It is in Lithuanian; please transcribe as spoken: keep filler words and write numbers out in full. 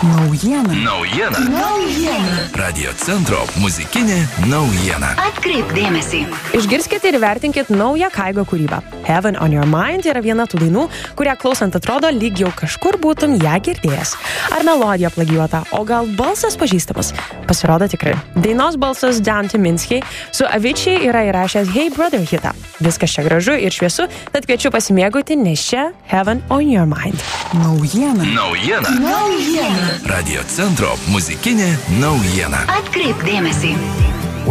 Naujiena. Naujiena. Naujiena. Radio centro muzikinė naujiena. Atkreipk dėmesį. Išgirskite ir vertinkit naują Kaigo kūrybą. Heaven on Your Mind yra viena tų dainų, kurią klausant atrodo, lyg jau kažkur būtum ją girdėjęs. Ar melodija plagijuota, o gal balsas pažįstamas? Pasirodo tikrai. Dainos balsas Dan Tyminski su Avicii yra įrašęs Hey Brother hitą. Viskas čia gražu ir šviesu, tad kviečiu pasimėgauti, nes čia Heaven on Your Mind. Naujiena. Naujiena. Naujiena. Radio centro muzikinė naujiena. Atkreipk dėmesį.